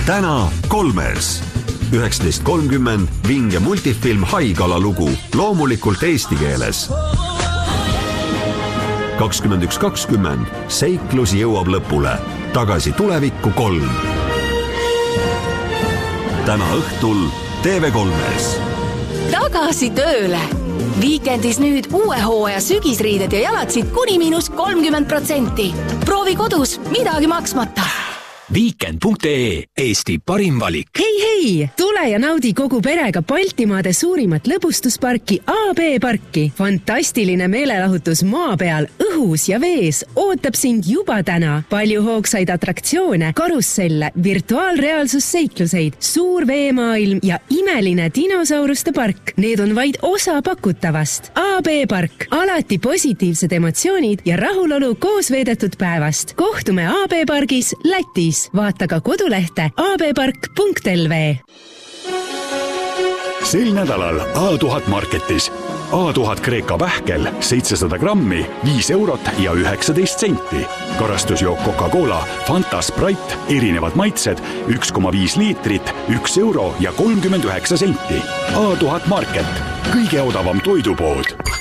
täna Kolmers. 19.30 vinge multifilm Haigala lugu, loomulikult eesti keeles. 21.20 seiklus jõuab lõpule. Tagasi tulevikku 3. Täna õhtul TV3-s. Tagasi tööle. Viikendis nüüd uue hooaja sügisriided ja jalatsid kuni -30%. Proovi kodus, midagi maksmata. Weekend.ee, Eesti parim valik. Hei, tule ja naudi kogu perega Baltimaade suurimat lõbustusparki AB parki. Fantastiline meelelahutus maa peal, õhus ja vees ootab sind juba täna. Palju hoogsaid atraktsioone, karusselle, virtuaalreaalsusseikluseid, suur veemaailm ja imeline dinosauruste park. Need on vaid osa pakutavast. AB park, alati positiivsed emotsioonid ja rahulolu koos veedetud päevast. Kohtume AB pargis Lätis. Vaata ka kodulehte abpark.lv. Sel nädalal A1000 Marketis. A1000 Kreeka vähkel 700 grammi, 5 eurot ja 19 senti. Karastusjook Coca-Cola, Fanta, Sprite, erinevad maitsed, 1,5 liitrit, 1 euro ja 39 senti. A1000 Market, kõige odavam toidupood.